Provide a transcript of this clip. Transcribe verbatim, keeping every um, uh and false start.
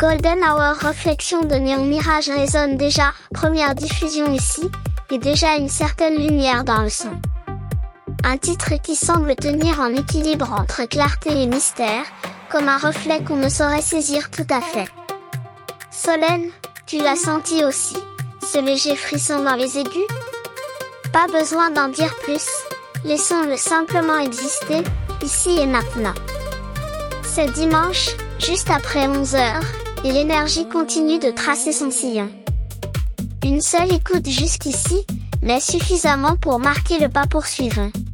Golden Hour Réflexion de Néon Mirage résonne déjà, première diffusion ici, et déjà une certaine lumière dans le son. Un titre qui semble tenir en équilibre entre clarté et mystère, comme un reflet qu'on ne saurait saisir tout à fait. Solène, tu l'as senti aussi, ce léger frisson dans les aigus? Pas besoin d'en dire plus, laissons-le simplement exister, ici et maintenant. C'est dimanche, juste après onze heures, et l'énergie continue de tracer son sillon. Une seule écoute jusqu'ici, mais suffisamment pour marquer le pas poursuivant.